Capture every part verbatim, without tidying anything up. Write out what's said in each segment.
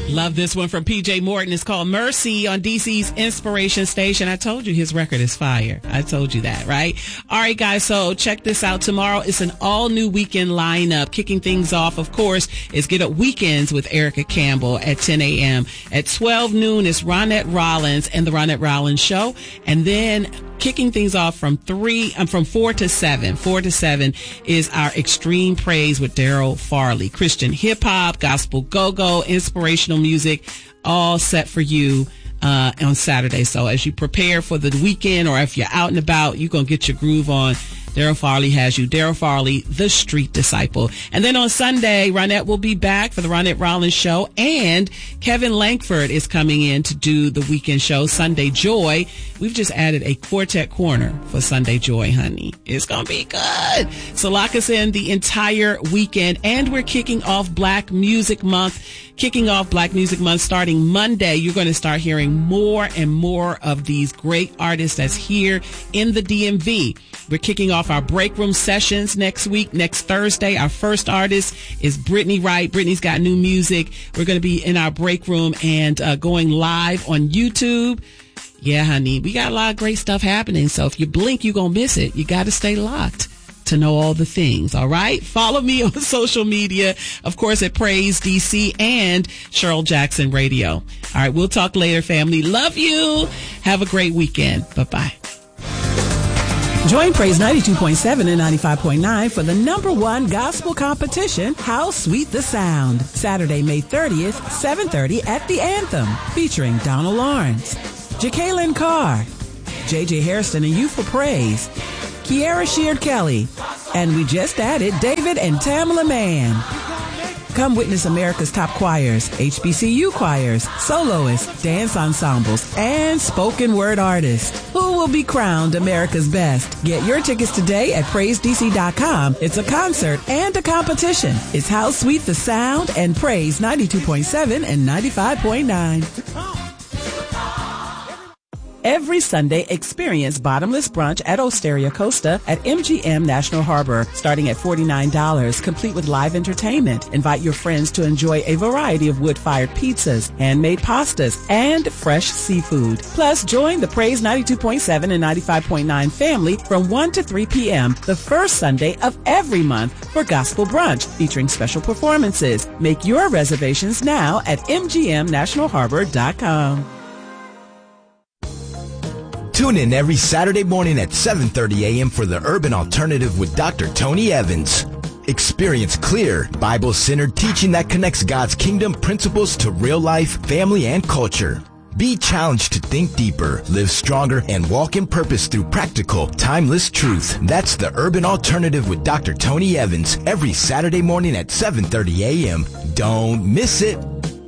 Love this one from P J Morton. It's called Mercy on D C's Inspiration Station. I told you his record is fire. I told you that, right? All right, guys, so check this out. Tomorrow it's an all-new weekend lineup. Kicking things off, of course, is Get Up Weekends with Erica Campbell at ten a.m. At twelve noon is Ronette Rollins and the Ronette Rollins Show. And then kicking things off from three, um, from four to seven. Four to seven is our Extreme Praise with Daryl Farley. Christian hip hop, gospel go-go, inspirational music, all set for you uh on Saturday. So as you prepare for the weekend, or if you're out and about, you're gonna get your groove on. Daryl Farley has you. Daryl Farley, the street disciple. And then on Sunday, Ronette will be back for the Ronette Rollins Show, and Kevin Langford is coming in to do the weekend show, Sunday Joy. We've just added a quartet corner for Sunday Joy, honey. It's going to be good. So lock us in the entire weekend, and we're kicking off Black Music Month. Kicking off Black Music Month starting Monday. You're going to start hearing more and more of these great artists that's here in the D M V. We're kicking off our break room sessions next week. Next Thursday, our first artist is Brittany Wright. Brittany's got new music. We're going to be in our break room and uh, going live on YouTube. Yeah, honey, we got a lot of great stuff happening. So if you blink, you're going to miss it. You got to stay locked to know all the things. All right. Follow me on social media, of course, at Praise D C and Cheryl Jackson Radio. All right. We'll talk later, family. Love you. Have a great weekend. Bye-bye. Join Praise ninety-two point seven and ninety-five point nine for the number one gospel competition, How Sweet the Sound. Saturday, May thirtieth, seven thirty at the Anthem, featuring Donald Lawrence, Jacqueline Carr, J J Hairston and You for Praise, Kiara Sheard Kelly, and we just added David and Tamala Mann. Come witness America's top choirs, H B C U choirs, soloists, dance ensembles, and spoken word artists. Who will be crowned America's best? Get your tickets today at praise d c dot com. It's a concert and a competition. It's How Sweet the Sound and Praise ninety-two point seven and ninety-five point nine. Every Sunday, experience bottomless brunch at Osteria Costa at M G M National Harbor, starting at forty-nine dollars, complete with live entertainment. Invite your friends to enjoy a variety of wood-fired pizzas, handmade pastas, and fresh seafood. Plus, join the Praise ninety-two point seven and ninety-five point nine family from one to three p.m. the first Sunday of every month for Gospel Brunch, featuring special performances. Make your reservations now at m g m national harbor dot com. Tune in every Saturday morning at seven thirty a.m. for the Urban Alternative with Doctor Tony Evans. Experience clear, Bible-centered teaching that connects God's kingdom principles to real life, family, and culture. Be challenged to think deeper, live stronger, and walk in purpose through practical, timeless truth. That's the Urban Alternative with Doctor Tony Evans, every Saturday morning at seven thirty a.m. Don't miss it.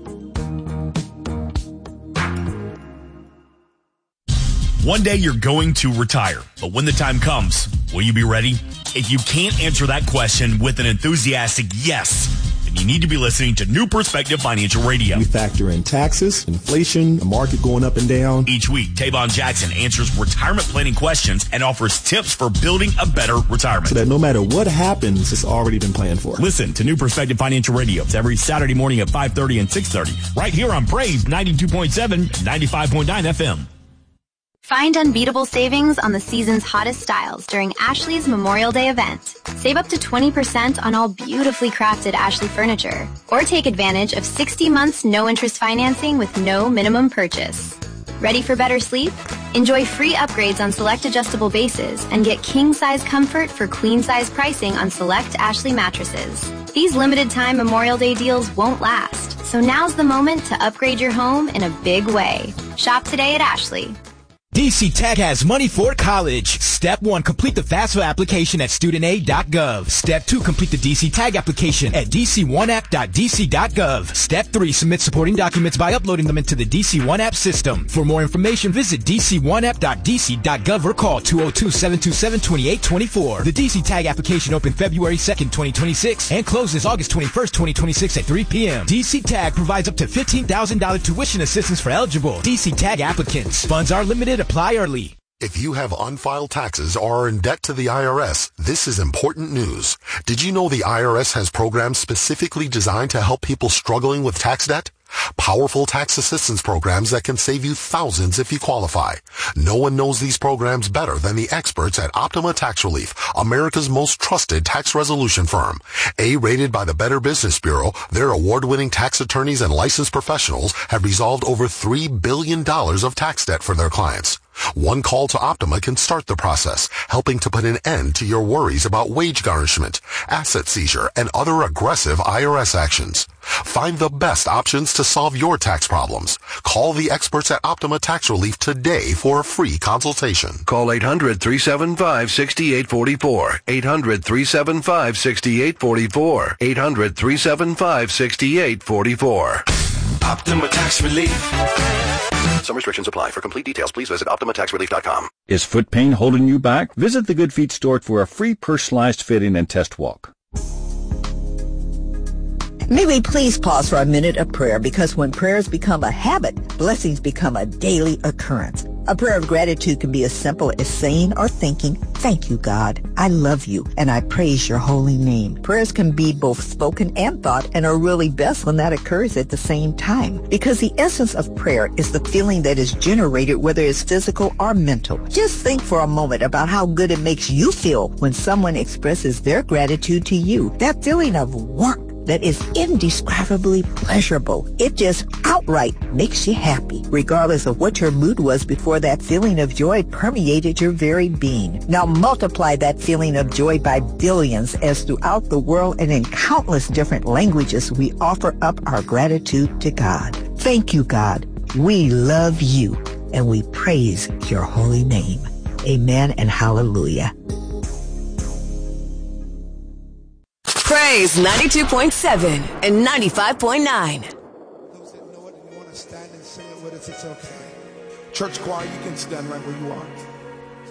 One day you're going to retire, but when the time comes, will you be ready? If you can't answer that question with an enthusiastic yes, then you need to be listening to New Perspective Financial Radio. We factor in taxes, inflation, the market going up and down. Each week, Tavon Jackson answers retirement planning questions and offers tips for building a better retirement. So that no matter what happens, it's already been planned for. Listen to New Perspective Financial Radio. It's every Saturday morning at five thirty and six thirty, right here on Praise ninety-two point seven and ninety-five point nine F M. Find unbeatable savings on the season's hottest styles during Ashley's Memorial Day event. Save up to twenty percent on all beautifully crafted Ashley furniture. Or take advantage of sixty months no-interest financing with no minimum purchase. Ready for better sleep? Enjoy free upgrades on select adjustable bases and get king-size comfort for queen-size pricing on select Ashley mattresses. These limited-time Memorial Day deals won't last, so now's the moment to upgrade your home in a big way. Shop today at Ashley. D C Tech has money for college. Step one, complete the FAFSA application at student aid dot gov. Step two, complete the D C Tag application at d c one app dot d c dot gov. Step three, submit supporting documents by uploading them into the D C one App system. For more information, visit d c one app dot d c dot gov or call two oh two, seven two seven, two eight two four. The D C Tag application opened February second, twenty twenty-six and closes August twenty-first, twenty twenty-six at three p.m. D C Tag provides up to fifteen thousand dollars tuition assistance for eligible D C Tag applicants. Funds are limited. Apply early. If you have unfiled taxes or are in debt to the I R S, this is important news. Did you know the I R S has programs specifically designed to help people struggling with tax debt? powerful tax assistance programs that can save you thousands if you qualify. No one knows these programs better than the experts at Optima Tax Relief, America's most trusted tax resolution firm. A-rated by the Better Business Bureau, their award-winning tax attorneys and licensed professionals have resolved over three billion dollars of tax debt for their clients. One call to Optima can start the process, helping to put an end to your worries about wage garnishment, asset seizure, and other aggressive I R S actions. Find the best options to solve your tax problems. Call the experts at Optima Tax Relief today for a free consultation. Call eight hundred, three seven five, six eight four four. eight hundred, three seven five, six eight four four. eight hundred, three seven five, six eight four four. Optima Tax Relief. Some restrictions apply. For complete details, please visit Optima Tax Relief dot com. Is foot pain holding you back? Visit the Good Feet store for a free personalized fitting and test walk. May we please pause for a minute of prayer, because when prayers become a habit, blessings become a daily occurrence. A prayer of gratitude can be as simple as saying or thinking, "Thank you, God. I love you, and I praise your holy name." Prayers can be both spoken and thought, and are really best when that occurs at the same time, because the essence of prayer is the feeling that is generated, whether it's physical or mental. Just think for a moment about how good it makes you feel when someone expresses their gratitude to you. That feeling of warmth that is indescribably pleasurable. It just outright makes you happy, regardless of what your mood was before that feeling of joy permeated your very being. Now multiply that feeling of joy by billions, as throughout the world and in countless different languages we offer up our gratitude to God. Thank you, God. We love you, and we praise your holy name. Amen and hallelujah. Praise ninety-two point seven and ninety-five point nine. Those that know it and you want to stand and sing it with us, it's okay. Church choir, you can stand right where you are.